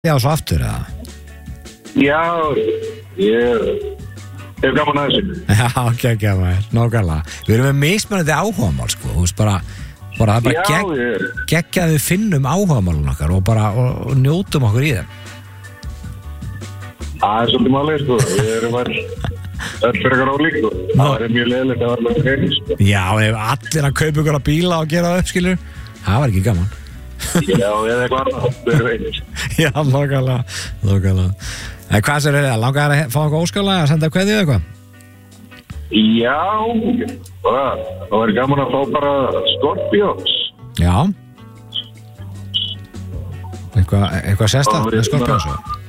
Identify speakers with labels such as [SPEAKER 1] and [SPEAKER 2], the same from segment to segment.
[SPEAKER 1] Já, svo aftur, eða?
[SPEAKER 2] Já, ég hef gaman að þessu.
[SPEAKER 1] Já, ekki, maður, nákvæmlega. Við erum með mismunandi áhugamál, sko, þú veist, bara það er bara geggja að við finnum áhugamálun okkar og bara og njótum okkur í þeim.
[SPEAKER 2] Það er svolítið málið, sko. Við erum öll fyrir okkar ólík, sko. Það er mjög leiðilegt að vera með þeim, sko.
[SPEAKER 1] Já, ef allir að kaupa ykkur að bíla og gera það upp, skilur, það var ekki gaman.
[SPEAKER 2] Já, eða eitthvað annað, það er veit.
[SPEAKER 1] Já, nákvæmlega. En hvað sér það? Langar að fá eitthvað óskalag að senda kveðju eða eitthvað?
[SPEAKER 2] Já, það var gaman að fá bara Scorpions.
[SPEAKER 1] Já. Eitthvað sérstakt með Scorpions?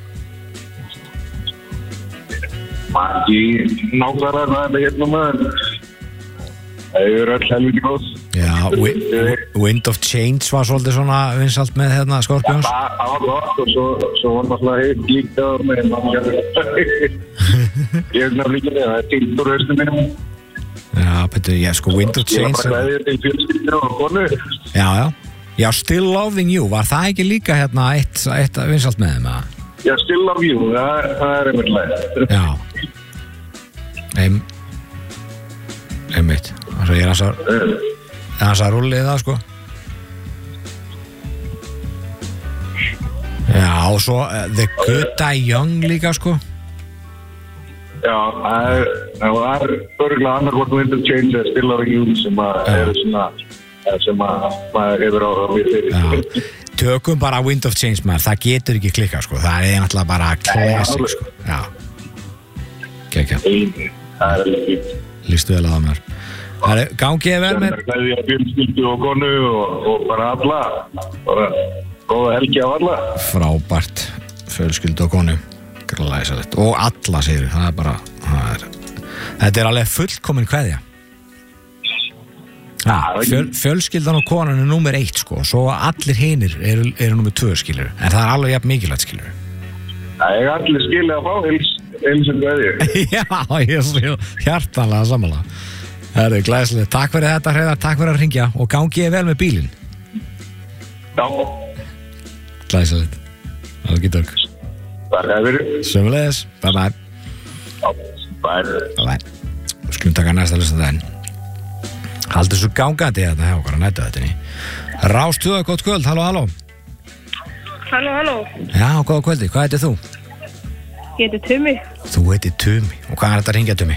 [SPEAKER 2] Ekki nákvæmlega það er hérna með. Það er öll helviti góð.
[SPEAKER 1] Já, Wind of Change var svolítið svona vinsalt með hérna Scorpions.
[SPEAKER 2] Það var gott og svo var náttúrulega heitt líkaður með ég er náttúrulega líka með það er tildur höstum minnum.
[SPEAKER 1] Já, betur, sko Wind of Change.
[SPEAKER 2] Ég var bara gæðið til fjölskyldu og konu.
[SPEAKER 1] Já, Still Loving You, var það ekki líka hérna eitt vinsalt með þeim, eða?
[SPEAKER 2] Já, Still Love You, það er einmitt leið.
[SPEAKER 1] Já. Einmitt. Það er hans að rullið það, sko. Já, og svo The Good Die Young líka, sko.
[SPEAKER 2] Já, það var örgulega annarkvort Wind of Change eða Still Loving You sem eru svona sem maður hefur á mér fyrir.
[SPEAKER 1] Já, tökum bara Wind of Change, maður, það getur ekki klikkað, sko. Það er náttúrulega bara classic, sko. Já. Kekja.
[SPEAKER 2] Það er alveg fínt.
[SPEAKER 1] Lýstu vel að það, maður. Gangið vel með
[SPEAKER 2] Gæði að fjölskyldu og konu og bara alla bara góða helgi á alla.
[SPEAKER 1] Frábært, fjölskyldu og konu glæsilegt og alla, segir það er bara þetta er alveg fullkomin kveðja. Fjölskyldan og konan er númer 1, sko, svo allir hinir eru númer 2, skilur, en það er alveg jafn mikilvægt, skilur.
[SPEAKER 2] Það er allir skilja að fá heilsum kveðju.
[SPEAKER 1] Já, ég er hjartanlega sammála. Það er glæsilegt. Takk fyrir þetta, Hreiðar, takk fyrir að ringja og gangið vel með bílinn.
[SPEAKER 2] Já.
[SPEAKER 1] Glæsilegt. Það er ekki dörg.
[SPEAKER 2] Takk fyrir.
[SPEAKER 1] Sömuleiðis. Bye.
[SPEAKER 2] Já, bye.
[SPEAKER 1] Skulum taka næsta listandaginn. Haldið svo gangandi þetta hjá okkar að næta þetta ný. Rástuða, gott kvöld, halló.
[SPEAKER 3] Halló.
[SPEAKER 1] Já, góða kvöldi, hvað heitir þú?
[SPEAKER 3] Ég heiti Tumi.
[SPEAKER 1] Þú heitir Tumi. Og hvað er þetta að ringja, Tumi?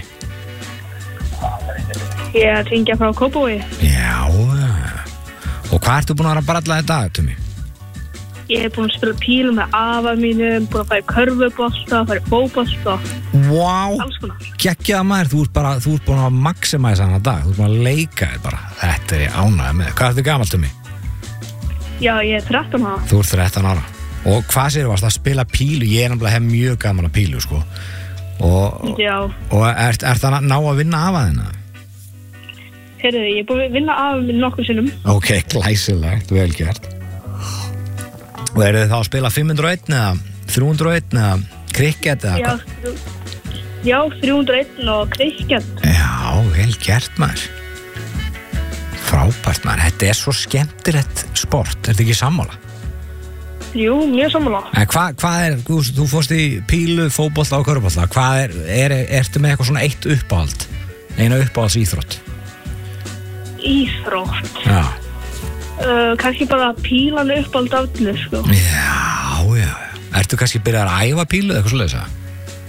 [SPEAKER 3] Ég er að ringja frá Kópavogi.
[SPEAKER 1] Já. Og hvað ertu búin að vera að bralla þetta, Tumi?
[SPEAKER 3] Ég er búin að spila pílu með afa mínum, búin að fara í körfubolta, fara í fótbolta.
[SPEAKER 1] Vá.
[SPEAKER 3] Alls konar.
[SPEAKER 1] Geggjaða maður, þú ert búin að maximæsa hana dag, þú ert búin að leika þér bara. Þetta er ég ánægð með. Hvað ertu gamall, Tumi?
[SPEAKER 3] Já, ég er 13 ára.
[SPEAKER 1] Þú ert 13 ára. Og hvað séu varst að spila pílu? Ég er náttúrulega mjög gaman að pílu, sko.
[SPEAKER 3] Já.
[SPEAKER 1] Og ert það að ná að vinna af að þennan?
[SPEAKER 3] Heyrðu, ég er búin að vinna af minn nokkur sinnum.
[SPEAKER 1] Ok, glæsilegt, vel gert. Og eru þið þá að spila 501 eða 301 eða krikket eða hvað?
[SPEAKER 3] Já, 301 og krikket.
[SPEAKER 1] Já, vel gert, maður. Frábært, maður. Þetta er svo skemmtilegt sport, er þetta ekki sammála?
[SPEAKER 3] Jú, mjög sammála.
[SPEAKER 1] En hvað er, þú fórst í pílu, fótbolta og körfubolta, hvað ertu með eitthvað svona eitt uppáhald? Eina uppáhalds íþrótt?
[SPEAKER 3] Íþrótt?
[SPEAKER 1] Já.
[SPEAKER 3] Kannski bara pílan uppáhald af öllu, sko.
[SPEAKER 1] Já. Ertu kannski byrjað að æfa pílu eða eitthvað svoleiðis, eða?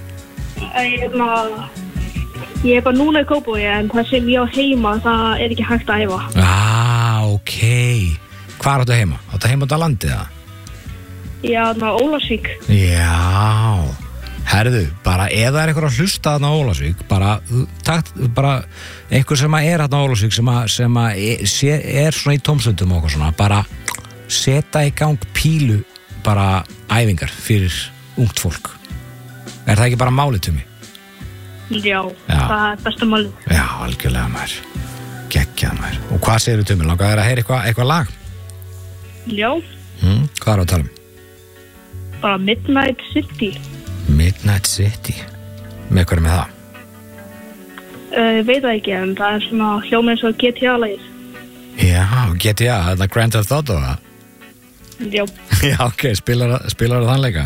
[SPEAKER 3] Ég er bara núna í Kópavogi, en það sem ég á heima, það er ekki hægt að æfa.
[SPEAKER 1] Ok. Hvar áttu heima? Áttu heima út á landið, eða?
[SPEAKER 3] Já, þarna á Ólafsvík.
[SPEAKER 1] Já. Herðu, bara ef það er eitthvað að hlusta þarna á Ólafsvík, bara einhver sem er þarna á Ólafsvík sem er svona í tómstundum og svona, bara setja í gang pílu bara æfingar fyrir ungt fólk. Er það ekki bara málið, Tumi?
[SPEAKER 3] Já, það er besta málið.
[SPEAKER 1] Já, algjörlega, maður. Geggjað, maður. Og hvað segirðu, Tumi? Langar þér að heyra eitthvað lag?
[SPEAKER 3] Já.
[SPEAKER 1] Hvað er að tala um?
[SPEAKER 3] Bara Midnight City.
[SPEAKER 1] Midnight City. Með hvað er með það?
[SPEAKER 3] Veit það ekki, en það er svona hljóma eins og GTA-lagið.
[SPEAKER 1] Já, GTA, það er Grand Theft Auto, það?
[SPEAKER 3] Já.
[SPEAKER 1] Já, ok, spilar það þann leika?